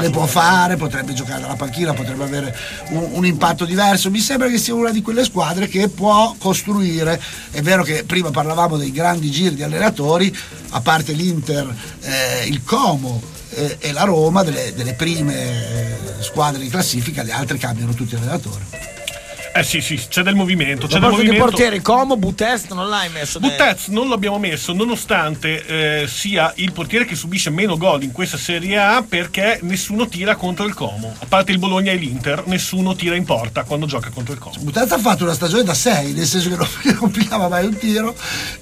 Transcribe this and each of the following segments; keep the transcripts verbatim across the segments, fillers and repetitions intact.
le può fare, potrebbe giocare alla panchina, potrebbe avere un, un impatto diverso. Mi sembra che sia una di quelle squadre che può costruire. È vero che prima parlavamo dei grandi giri di allenatori, a parte l'Inter, eh, il Como eh, e la Roma, delle, delle prime eh, squadre di classifica, le altre cambiano tutti allenatori. Eh sì, sì, c'è del movimento. C'è del Di movimento. portieri, Como, Butez non l'hai messo? Butez non l'abbiamo messo, nonostante eh, sia il portiere che subisce meno gol in questa Serie A, perché nessuno tira contro il Como. A parte il Bologna e l'Inter, nessuno tira in porta quando gioca contro il Como. Butez ha fatto una stagione da sei, nel senso che non, non pigliava mai un tiro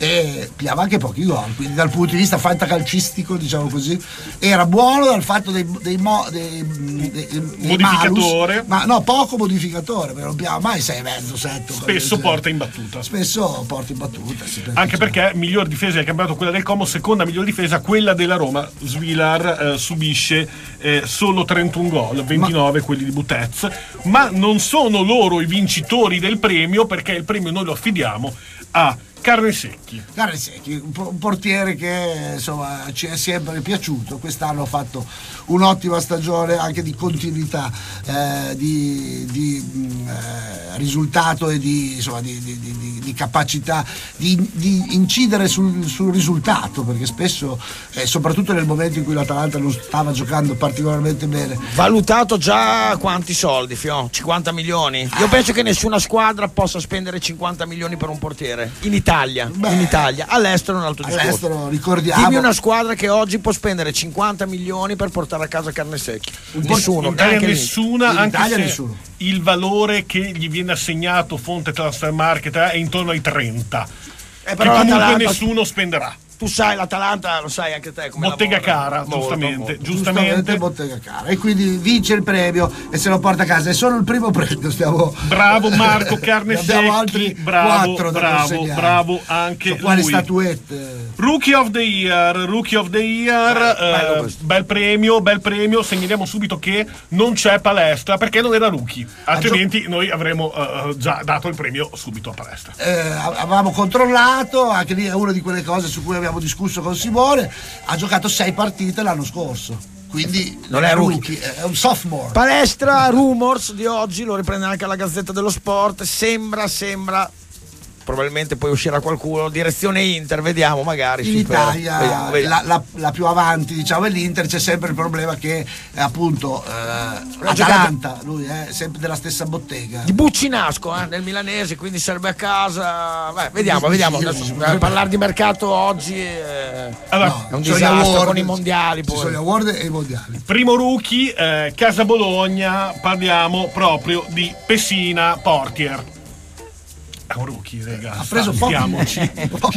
e pigliava anche pochi gol, quindi dal punto di vista fantacalcistico, diciamo così, era buono dal fatto dei, dei, mo, dei, dei, dei modificatore, malus, ma no, poco modificatore, perché non pigliava mai sei e mezzo, sette. Spesso porta in battuta. Spesso porta in battuta. Sì, perché anche perché miglior difesa del campionato quella del Como, seconda miglior difesa quella della Roma. Svilar eh, subisce eh, solo trentuno gol, ventinove ma... quelli di Butez, ma non sono loro i vincitori del premio, perché il premio noi lo affidiamo a Carnesecchi. Carnesecchi, un portiere che insomma ci è sempre piaciuto. Quest'anno ha fatto un'ottima stagione anche di continuità, eh, di, di eh, risultato e di, insomma, di, di, di, di capacità di, di incidere sul, sul risultato, perché spesso, eh, soprattutto nel momento in cui l'Atalanta non stava giocando particolarmente bene. Valutato già quanti soldi, Fio? cinquanta milioni? Io penso che nessuna squadra possa spendere cinquanta milioni per un portiere in Italia. Beh, in Italia, all'estero è un altro discorso. All'estero, ricordiamo. Dimmi una squadra che oggi può spendere cinquanta milioni per portare a casa Carnesecchi. Nessuno, in Italia anche nessuna, in anche Italia se nessuno. Il valore che gli viene assegnato fonte Transfer Market è intorno ai trenta, eh, che comunque nessuno spenderà. Tu sai, l'Atalanta lo sai anche te come bottega lavora. cara, molto, giustamente, molto. giustamente. giustamente bottega cara, e quindi vince il premio e se lo porta a casa. È solo il primo premio, stiamo bravo Marco Carnesecchi, abbiamo altri bravo, quattro da bravo, consegnare. bravo anche lui. Quali statuette? Rookie of the Year, Rookie of the Year, bello, eh, bel premio, bel premio. Segnaliamo subito che non c'è Palestra perché non era rookie, altrimenti gio- noi avremmo uh, già dato il premio subito a Palestra. Eh, avevamo controllato, anche lì è una di quelle cose su cui abbiamo discusso con Simone. Ha giocato sei partite l'anno scorso, quindi non è rookie, è un sophomore. Palestra, rumors di oggi, lo riprende anche la Gazzetta dello Sport. Sembra, sembra. Probabilmente poi uscirà qualcuno, direzione Inter, vediamo magari. In Italia vediamo, vediamo. La, la, la più avanti, diciamo, è l'Inter. C'è sempre il problema che eh, appunto eh, Atalanta, lui è sempre della stessa bottega. Di Buccinasco, eh, nel milanese, quindi sarebbe a casa. Beh, vediamo, sì, vediamo. Adesso, sì, eh, parlare di mercato oggi eh, allora, no, è un disastro award, con i mondiali. Poi. Ci sono gli award e i mondiali. Primo rookie, eh, Casa Bologna, parliamo proprio di Pessina Portier. È un rookie, ragazzi. Ha preso pochi,